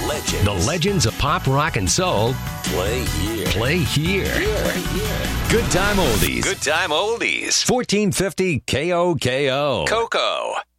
legends. The legends of pop, rock, and soul. Play here. Play here. Right here. Good time oldies. Good time oldies. 1450 KOKO. Coco.